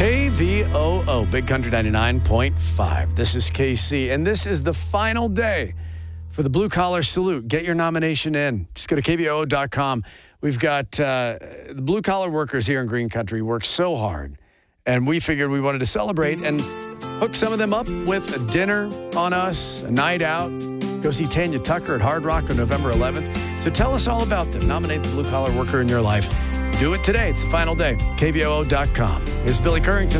KVOO, Big Country 99.5. This is KC, and this is the final day for the Blue Collar Salute. Get your nomination in. Just go to KVOO.com. We've got the blue collar workers here in Green Country work so hard, and we figured we wanted to celebrate and hook some of them up with a dinner on us, a night out. Go see Tanya Tucker at Hard Rock on November 11th. So tell us all about them. Nominate the blue collar worker in your life. Do it today. It's the final day. KVOO.com. Here's Billy Currington.